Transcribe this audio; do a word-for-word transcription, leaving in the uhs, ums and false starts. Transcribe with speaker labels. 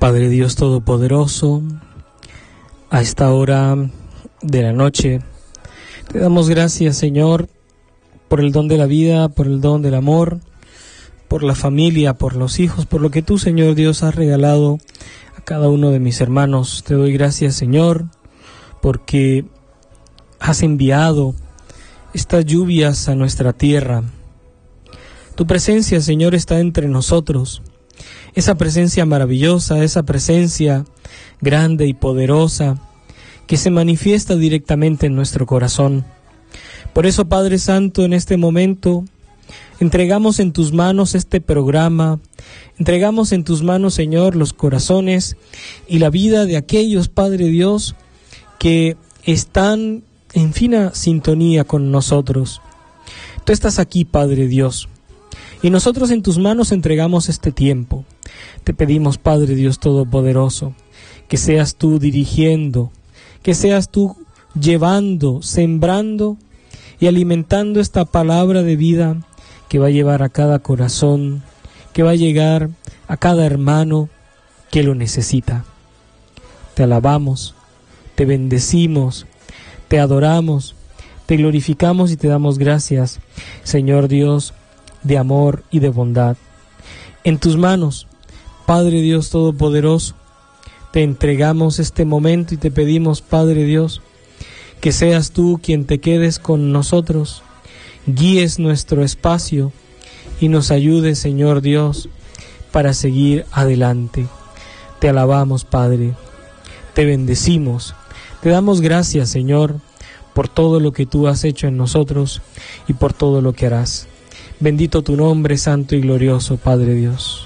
Speaker 1: Padre Dios Todopoderoso, a esta hora de la noche, te damos gracias, Señor, por el don de la vida, por el don del amor, por la familia, por los hijos, por lo que tú, Señor Dios, has regalado a cada uno de mis hermanos. Te doy gracias, Señor, porque has enviado estas lluvias a nuestra tierra. Tu presencia, Señor, está entre nosotros. Esa presencia maravillosa, esa presencia grande y poderosa que se manifiesta directamente en nuestro corazón. Por eso, Padre Santo, en este momento entregamos en tus manos este programa, entregamos en tus manos, Señor, los corazones y la vida de aquellos, Padre Dios, que están en fina sintonía con nosotros. Tú estás aquí, Padre Dios, y nosotros en tus manos entregamos este tiempo. Te pedimos, Padre Dios Todopoderoso, que seas tú dirigiendo, que seas tú llevando, sembrando y alimentando esta palabra de vida que va a llevar a cada corazón, que va a llegar a cada hermano que lo necesita. Te alabamos, te bendecimos, te adoramos, te glorificamos y te damos gracias, Señor Dios, de amor y de bondad. En tus manos, Padre Dios Todopoderoso, te entregamos este momento y te pedimos, Padre Dios, que seas tú quien te quedes con nosotros, guíes nuestro espacio y nos ayudes, Señor Dios, para seguir adelante. Te alabamos, Padre, te bendecimos, te damos gracias, Señor, por todo lo que tú has hecho en nosotros y por todo lo que harás. Bendito tu nombre, santo y glorioso, Padre Dios.